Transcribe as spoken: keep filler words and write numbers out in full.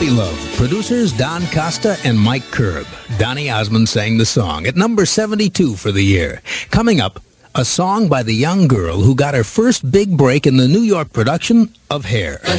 Puppy Love. Producers Don Costa and Mike Curb. Donny Osmond sang the song at number seventy-two for the year. Coming up, a song by the young girl who got her first big break in the New York production of Hair.